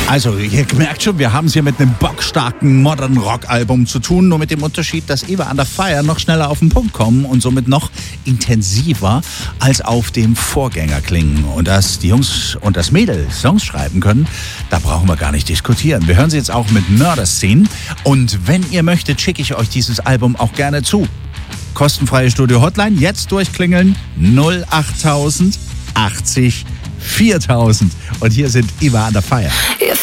Also, ihr merkt schon, wir haben es hier mit einem bockstarken Modern Rock Album zu tun, nur mit dem Unterschied, dass Ewa Under Fire noch schneller auf den Punkt kommen und somit noch intensiver als auf dem Vorgänger klingen. Und dass die Jungs und das Mädel Songs schreiben können, da brauchen wir gar nicht diskutieren. Wir hören sie jetzt auch mit Murder Scene. Und wenn ihr möchtet, schicke ich euch dieses Album auch gerne zu. Kostenfreie Studio-Hotline, jetzt durchklingeln 08000 80 4000. Und hier sind Ewa Under Fire.